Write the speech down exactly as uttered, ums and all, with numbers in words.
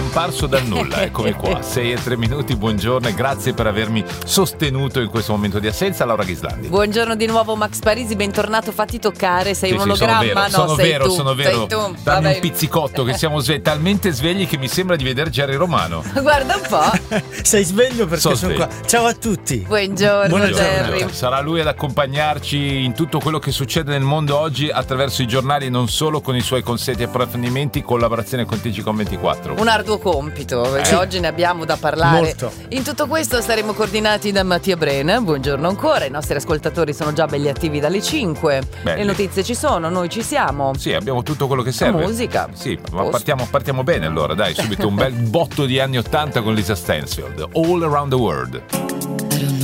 scomparso dal nulla, eccomi qua, sei e tre minuti, buongiorno e grazie per avermi sostenuto in questo momento di assenza, Laura Ghislandi. Buongiorno di nuovo Max Parisi, bentornato, fatti toccare, sei sì, un sì, ologramma? sono No, vero, sei sono vero, tu, sono vero, sei tu. dammi Vabbè. un pizzicotto che siamo sve- talmente svegli che mi sembra di vedere Jerry Romano. Guarda un po'. Sei sveglio perché So sono sveglio. qua. Ciao a tutti. Buongiorno, Buongiorno. Jerry. Sarà lui ad accompagnarci in tutto quello che succede nel mondo oggi attraverso i giornali e non solo, con i suoi consigli e approfondimenti, collaborazione con T G Com ventiquattro. Un arduo compito, perché Eh. oggi ne abbiamo da parlare. Molto. In tutto questo saremo coordinati da Mattia Brena. Buongiorno ancora, i nostri ascoltatori sono già belli attivi dalle cinque. Belli. Le notizie ci sono, noi ci siamo. Sì, abbiamo tutto quello che serve. Musica. Sì, ma Posto. partiamo, partiamo bene allora, dai, subito un bel botto di anni ottanta con Lisa Stansfield, All Around the World.